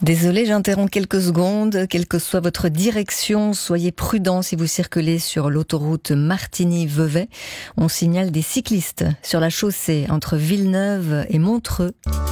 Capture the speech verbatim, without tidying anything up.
Désolé, j'interromps quelques secondes. Quelle que soit votre direction, soyez prudents si vous circulez sur l'autoroute Martigny-Vevey. On signale des cyclistes sur la chaussée entre Villeneuve et Montreux.